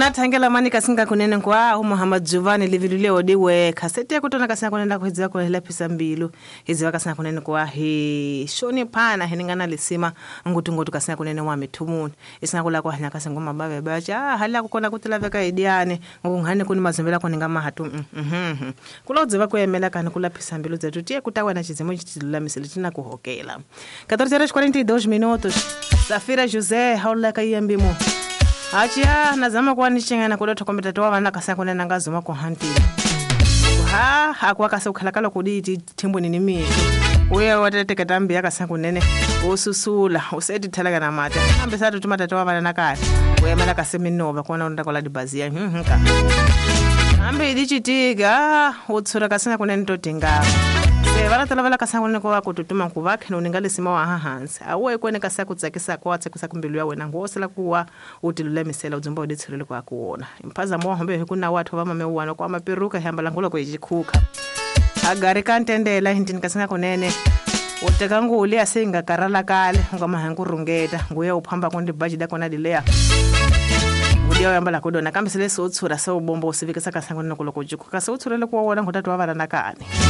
Unathangela mani kasinga kunene kwa Muhammad Juvani livilule odiwe kasete kutona kasina kunenda kuhidziwa kwa hela pisa mbilu hidziwa kasina kunene kwa hi shoni pana heningana lisima ngutu kasina kunene wa mitumuni isina kula kwa hina kasinga mababe bacha hala kukona kutila veka idiane ngungane kuni mazumbela kuninga mahatu kula udziwa kuyemela kani kula pisa mbilu zetu tie kutawa na chizimo chitilula misilitina kuhokela 14:42 minutos Safira José haula kayembimu Achia nazama kwa nichingana kuleto kombeta towa wana kasina kunena ngazuma kwa hantila hakuwa kasa ukhalakala kuditi timbo ninimi uye watete katambi yaka sangu nene ususula usedi talaga na mata ambe satu tumata towa wana nakati uye mala kaseminova kuwana undakola dibazia ambe idichitiga utsura kasina kunene totinga Vana talavala kasangu nene kwa kututuma kuvake na uningali sima wa hahansi awe kwene kasa kutsakisa kwa tsakisa kumbilu ya wena ngosela kuwa utilule misela udzumba uditsirili kwa kuona impaza mwa hombe hekuna watu wama mewuwana kwa maperuka hamba langula kwa ijikuka agari kantendela hintini kasina kunene utekangu uli asinga karala kale ngoma hangu rungeta nguye upamba kundi bajida kona dilea Udia yambala kudona kambisile so utsura so bombo usivika saka sangu nene kulo kujuku kasa utsurele kuwa wona ngutatu wavala nakani